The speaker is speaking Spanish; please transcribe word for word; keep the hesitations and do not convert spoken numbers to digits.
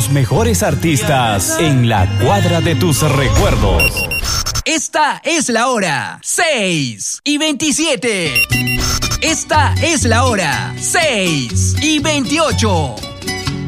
Los mejores artistas en la cuadra de tus recuerdos. Esta es la hora, seis y veintisiete. Esta es la hora, seis y veintiocho.